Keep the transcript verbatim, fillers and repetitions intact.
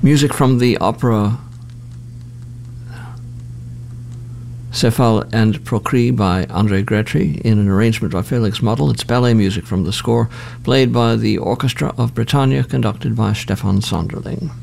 Music from the opera Cephal and Procris by André Gretry in an arrangement by Felix Model. It's ballet music from the score, played by the Orchestra of Britannia, conducted by Stefan Sonderling.